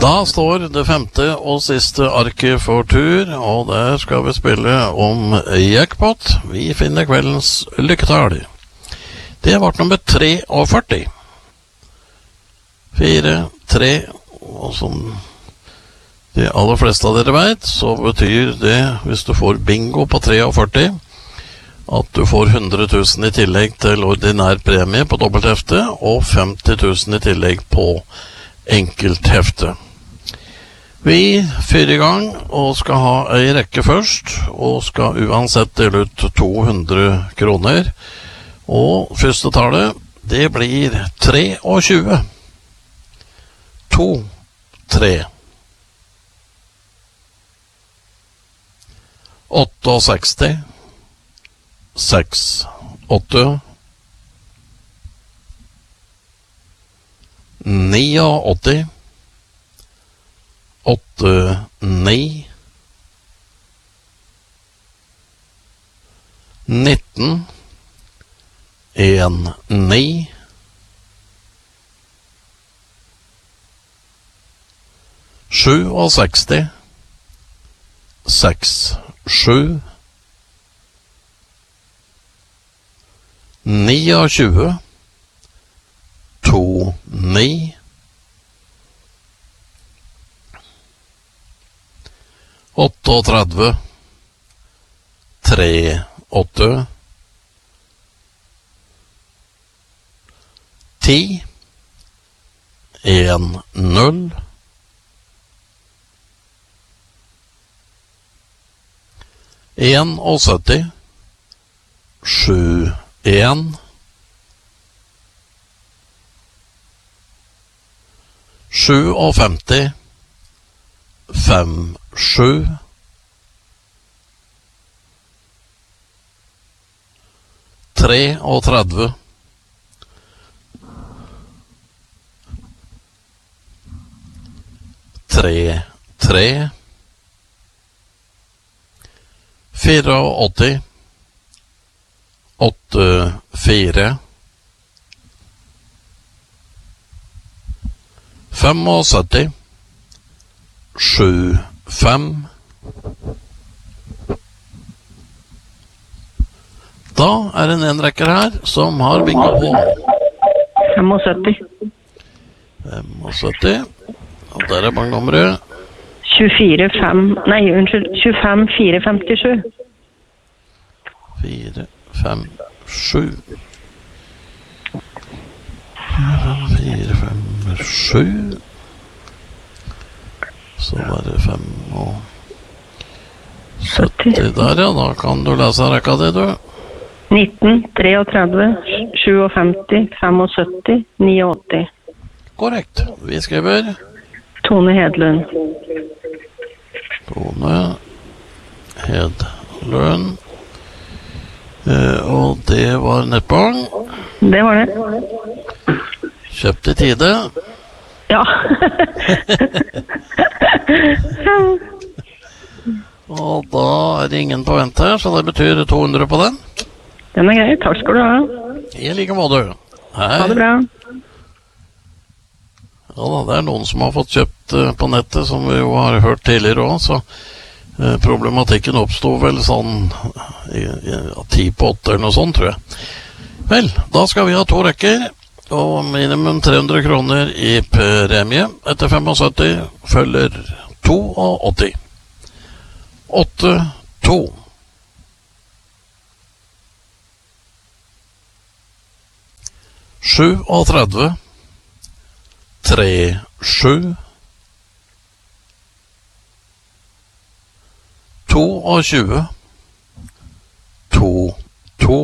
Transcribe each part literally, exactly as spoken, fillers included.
Da står det femte og siste arket for tur, og der skal vi spille om jackpot. Vi finner kveldens lykketall. Det var nummer treogførti. Fire, tre, og som de aller fleste av dere vet, så betyr det, hvis du får bingo på treogførti, at du får hundre tusen i tillegg til ordinær premie på dobbelthefte, og femti tusen i tillegg på enkelthefte. Vi fyrer i gang og skal ha ei rekke først, og skal uansett dele ut to hundre kroner. Og første tallet, det blir treogtjue. To, tre. åttiseksti. Seks, åtte. åttini. Åtte, ni. Nitten. En, ni. Sju og seksti. Seks, sju. Ni og tjue. To, ni. åttiåtte. Tre, åtte. Ti. En, null. En og sytti. Sju, en. Sju og femti. Fem, sju. Tre og tredve. Tre, tre. Fire og åtti. Åtte, fire. Fem og sytti. Sju, fem. Da er det en enrekker her som har bingo på femogsytti. femogsytti. Og der er banknummeret tjuefire, fem, nei, unnskyld, tjuefem, fire, femtisju. Fire, fem, sju. Fire, fem, sju. Så var det fem og sytti der, ja. Da kan du lese rekka di, du. nitten, treogtredve, sjuogfemti, femogsytti, åttini. Korrekt. Vi skriver Tone Hedlund. Tone Hedlund. Eh, og det var nettbang. Det var det. Kjøpt i tide. Ja. Og da er det ingen på vent her, så det betyr to hundre på den. Den er grei. Takk skal du ha. I like måte. Hei. Ha det bra. Ja da, det er noen som har fått kjøpt uh, på nettet, som vi jo har hørt tidligere også, så uh, problematikken oppstod vel sånn i, i, ti på åtte eller noe sånt, tror jeg. Vel, da skal vi ha to rekker, og minimum tre hundre kroner i premie. Etter syttifem følger to og åtti. åtte, to. sju og tredve. Tre, sju. To og tjue. To, to.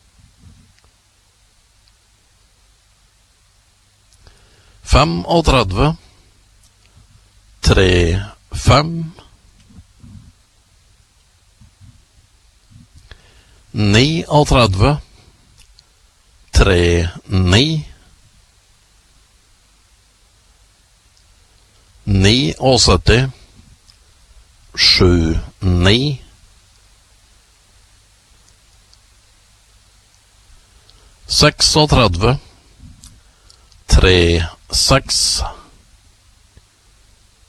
Fem og tredve. Tre, fem. Ni og tredve. Tre, ni. Ni og sytti. Sju, ni. Seks og tredve. Tre, seks.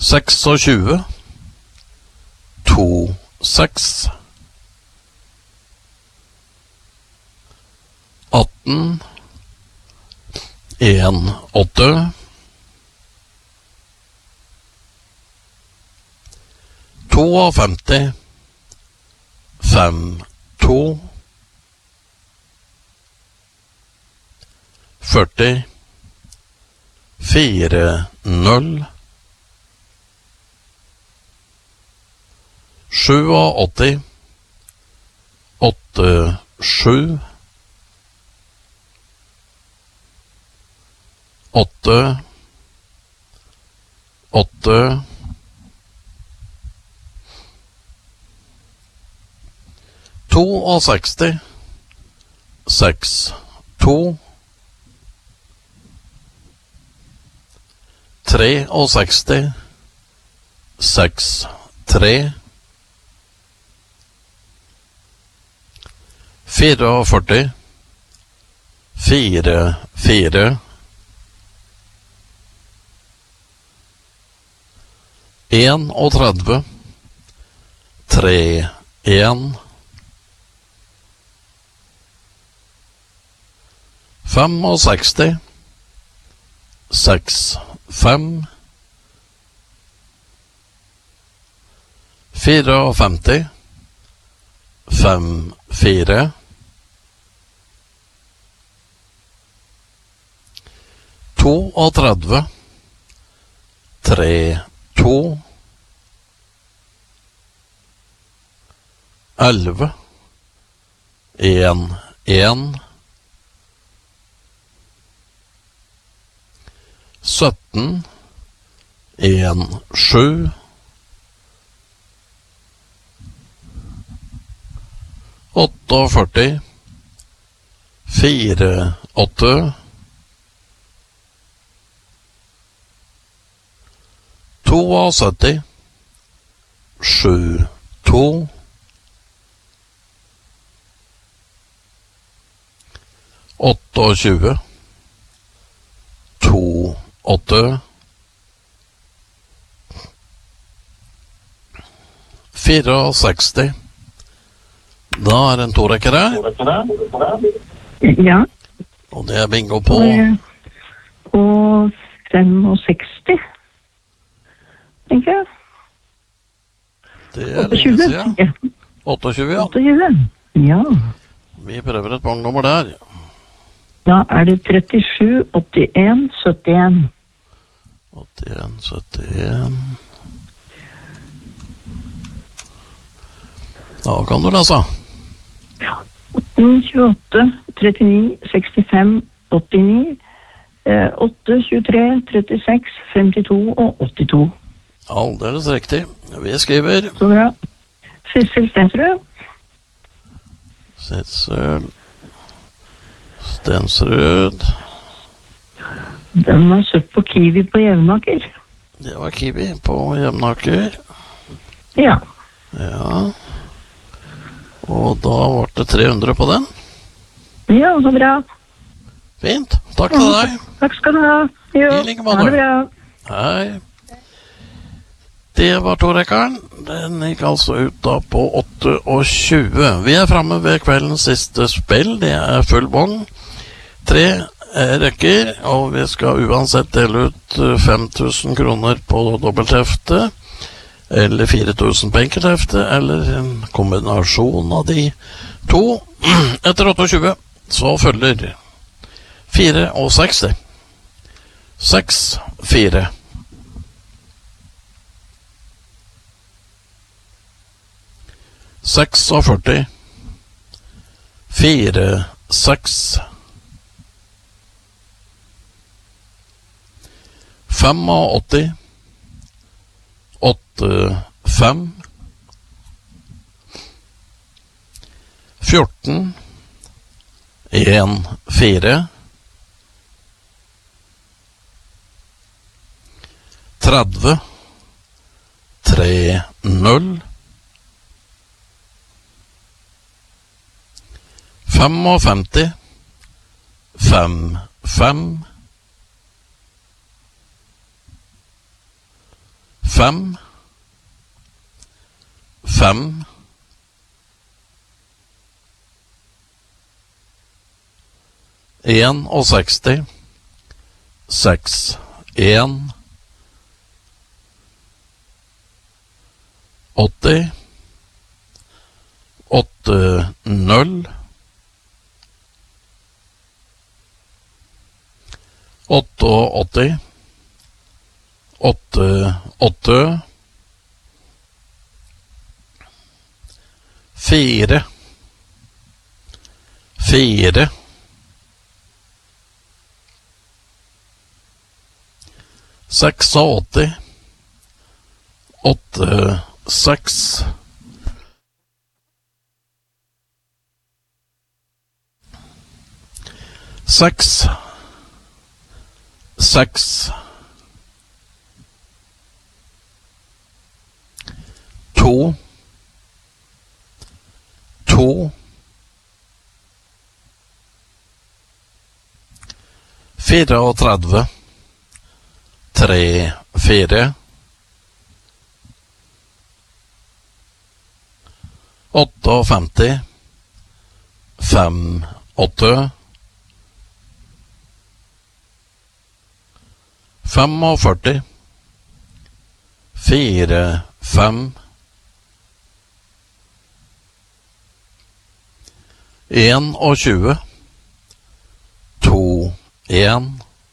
tjueseks, to seks, atten, en åtte, femti, fem to, førti, fire null, åtti sju, åtte sju, åtte, åtte, seksti, seks, to, seksti, seks, tre, førtifire, fire, fire, tretti, tre, en, seksti, fem, seks, fem, femtifire, fem, fire, trettito, tre, to, elleve, en, en, sytten, en, sju, førtiåtte, fire, åtte, syttito, sju, to, tjueåtte, to, åtte, sekstifire. Da er det en torekker her. Ja. Og det er bingo på og femogseksti, tenker jeg. Det er lenge siden. åttiotjue, ja. åttiotjue, ja. Vi prøver et bangnummer der. Da er det trettisju, åttien, syttien. åttien, syttien. Da kan du lese. åtten, tjueåtte, trettini, sekstifem, åttini, åtte, tjuetre, trettiseks, femtito og åttito. Aldeles riktig. Vi skriver Så bra. Sissel Stensrud. Sissel Stensrud. Den var søtt på Kiwi på Jevnaker. Det var Kiwi på Jevnaker. Ja. Ja. Og da var det tre hundre på den. Ja, så bra. Fint. Takk til deg. Takk skal du ha. Jo, I like måte. ha det bra. Hei. Det var torekkeren. Den gikk altså ut da på åttiotjue. Vi er fremme ved kveldens siste spill. Det er full bong. Tre rekker, og vi skal uansett dele ut fem tusen kroner på dobbelthefte, eller fire tusen på enkelthefte, eller en kombinasjon av de to. Etter åttiotjue så følger fire og seksti. seks, fire. førtiseks, fire, seks. åtti, åtte, fem. fjorten, en, fire. tretti, tre, null. femtifem, fem, fem. fem, fem, en og seksti, seks, en, åtti, åtte, null, åtte, åtti, åtte, åtte, fire, fire, seks og åtti, åtte, seks, seks, seks, to, to, fire og tredve, tre, fire, åtte og femti, fem, åtte, fem og førti, fire, fem, en og tjue, to, en,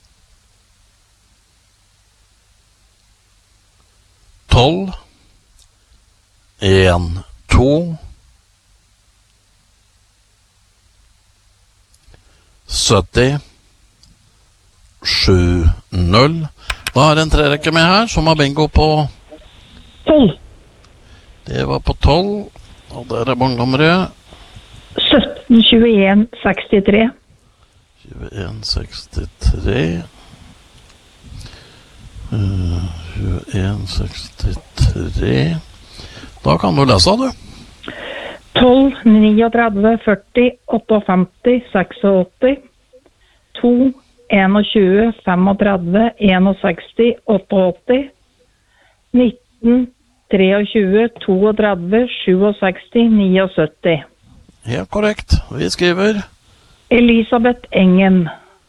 tolv, en, to, sytti, sju, null. Da er det en trerekke med her, som har bingo på tolv. Det var på tolv, og der er bongonummeret sytten, tjueen, sekstitre. tjueen, sekstitre. Uh, tjueen, sekstitre. Da kan du lese, du. tolv, trettini, førti, femtiåtte, åttiseks, to, tjue, femogtredve, sekstien, åttiåtte, nitten, tjue, trettito, sekstisju, syttini. Helt korrekt. Vi skriver Elisabeth Engen.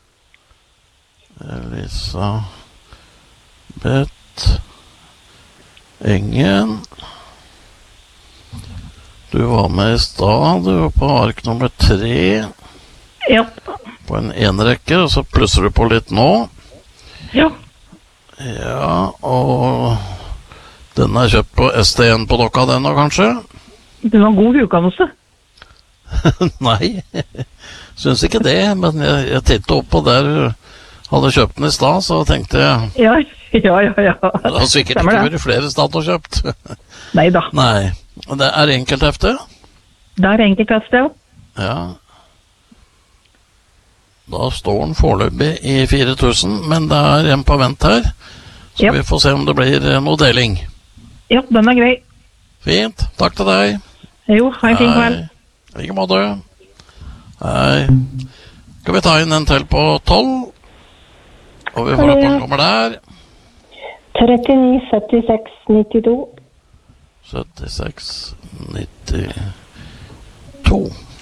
Elisabeth Engen. Du var med i stad. Du var på ark nummer tre. Ja. På en enrekke, og så plusser du på litt nå. Ja. Ja, og den er kjøpt på S T N på dokka, den da, kanskje? Det var god hukommelse. Nei, syns ikke det, men jeg, jeg tittet opp på der du hadde kjøpt den i stad, så tenkte jeg Ja, ja, ja, ja. det har sikkert Stemmer ikke det. vært flere stad å kjøpt. Neida. Nei, det er enkelthefte. Det er enkeltkast, ja. Ja. Da står den foreløpig i fire tusen, men det er en på vent her, så Ja. vi får se om det blir noe deling. Ja, den er grei. Fint, takk til deg. Jo, ha en fin kveld. I like måte. Hei. Skal vi ta inn en til på tolv? Og vi får et nummer der. trettini, syttiseks, nittito. syttiseks, nittito.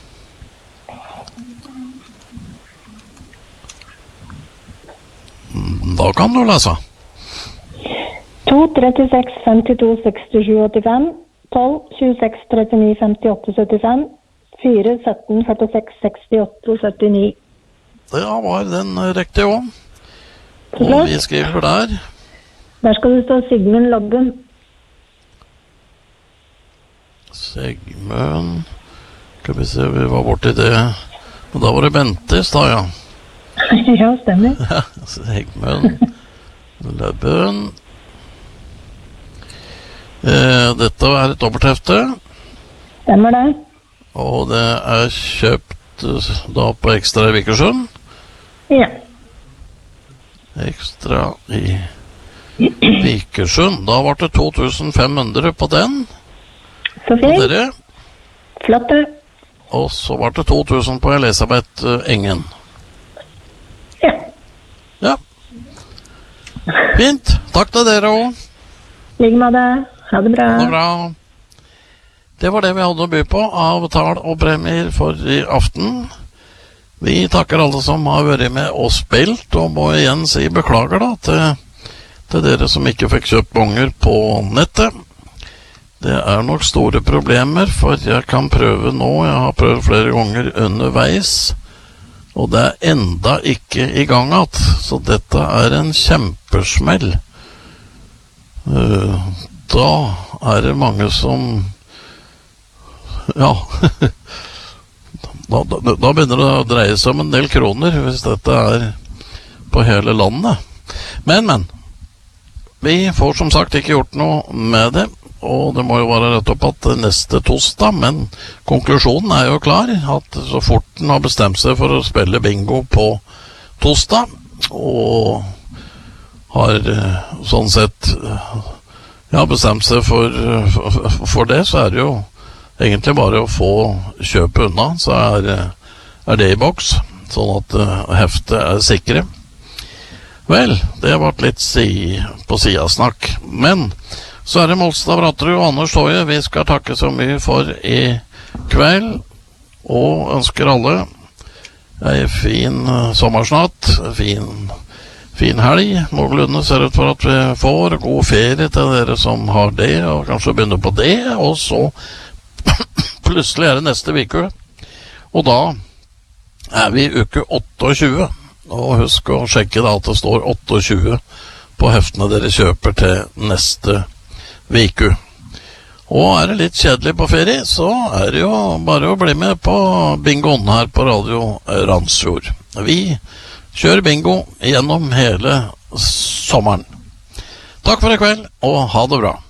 Da kan du lese. to, trettiseks, femtito, sekstisju, åttifem. tolv, tjueseks, trettini, femtiåtte, syttifem. fire, sytten, førtiseks, sekstiåtte, syttini. Ja, var den riktig også. Og Klart. vi skriver der. Der skal det stå Sigmund Loggen. Sigmund. Skal vi se, vi var borti det. Og da var det Bente i stad, ja. Ja, stemmer. Ja, Sigmund Løbben. Eh, dette er et dobbelthefte, Stemmer det. og det er kjøpt eh, da på Ekstra i Vikersund. Ja. Ekstra i Vikersund. Da var det to tusen fem hundre på den, Så på fint. dere. Flott det. Og så var det to tusen på Elisabeth eh, Engen. Ja. Ja. Fint. Takk til dere også. Ligg med det. Ha det bra. Ha det bra. Det var det vi hadde å by på av tall og premier for i aften. Vi takker alle som har vært med og spilt, og må igjen si beklager da til, til dere som ikke fikk kjøpt bonger på nettet. Det er nok store problemer, for jeg kan prøve nå, jeg har prøvd flere ganger underveis, og det er enda ikke i gang at, så dette er en kjempesmell. Da er det mange som ja da, da, da begynner det å dreie seg om en del kroner hvis dette er på hele landet. Men, men vi får som sagt ikke gjort noe med det, og det må jo være rett opp at neste torsdag, men konklusjonen er jo klar, at så fort den har bestemt seg for å spille bingo på torsdag, og har sånn sett ja, bestemt seg for, for, for det, så er det jo egentlig bare å få kjøpet unna, så er, er det i boks, sånn at uh, heftet er sikre. Vel, det har vært litt si, på sidasnakk, men så er det Molstad Bratterud og Anders Toje. Vi skal takke så mye for i kveld, og ønsker alle en fin uh, sommersnatt, fin, fin helg. Noenlunde ser ut for at vi får god ferie til dere som har det, og kanskje begynner på det, og så plutselig er det neste uke, og da er vi i uke tjueåtte, og husk å sjekke da at det står tjueåtte på heftene dere kjøper til neste uke. Og er det litt kjedelig på ferie, så er det jo bare å bli med på bingoen her på Radio Randsfjord. Vi kjører bingo gjennom hele sommeren. Takk for i kveld, og ha det bra.